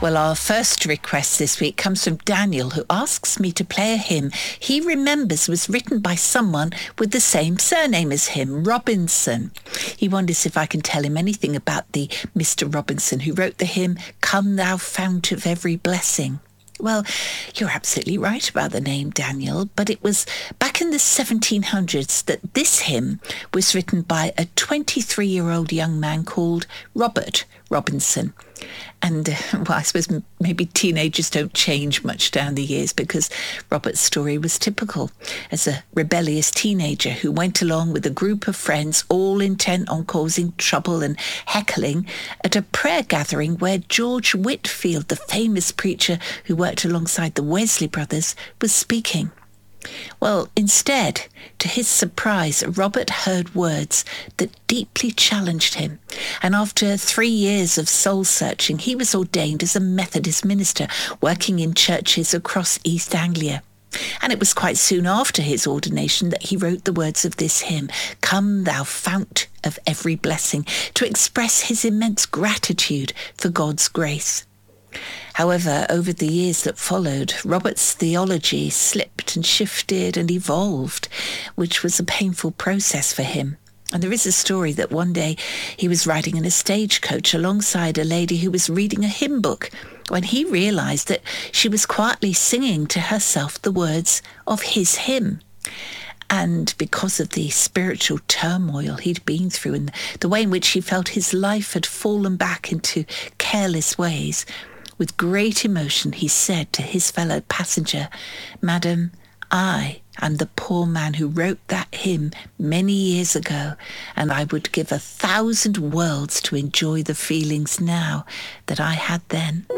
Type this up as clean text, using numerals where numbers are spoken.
Well, our first request this week comes from Daniel, who asks me to play a hymn he remembers was written by someone with the same surname as him, Robinson. He wonders if I can tell him anything about the Mr. Robinson who wrote the hymn, "Come Thou Fount of Every Blessing." Well, you're absolutely right about the name, Daniel, but it was back in the 1700s that this hymn was written by a 23-year-old young man called Robert Robinson. And, well, I suppose maybe teenagers don't change much down the years, because Robert's story was typical as a rebellious teenager who went along with a group of friends all intent on causing trouble and heckling at a prayer gathering where George Whitefield, the famous preacher who worked alongside the Wesley brothers, was speaking. Well, instead, to his surprise, Robert heard words that deeply challenged him. And after 3 years of soul-searching, he was ordained as a Methodist minister, working in churches across East Anglia. And it was quite soon after his ordination that he wrote the words of this hymn, "Come Thou Fount of Every Blessing," to express his immense gratitude for God's grace. However, over the years that followed, Robert's theology slipped and shifted and evolved, which was a painful process for him. And there is a story that one day he was riding in a stagecoach alongside a lady who was reading a hymn book when he realised that she was quietly singing to herself the words of his hymn. And because of the spiritual turmoil he'd been through and the way in which he felt his life had fallen back into careless ways, with great emotion he said to his fellow passenger, "Madam, I am the poor man who wrote that hymn many years ago, and I would give 1,000 worlds to enjoy the feelings now that I had then."